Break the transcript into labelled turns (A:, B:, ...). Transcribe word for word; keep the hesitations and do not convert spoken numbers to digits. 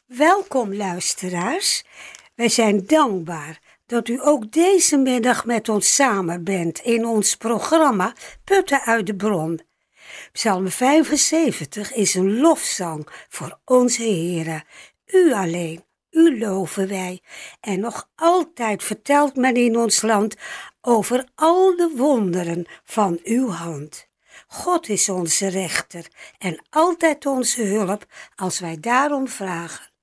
A: Welkom luisteraars. Wij zijn dankbaar dat u ook deze middag met ons samen bent in ons programma Putten uit de Bron. Psalm vijfenzeventig is een lofzang voor onze Heere. U alleen, u loven wij. En nog altijd vertelt men in ons land over al de wonderen van uw hand. God is onze rechter en altijd onze hulp als wij daarom vragen.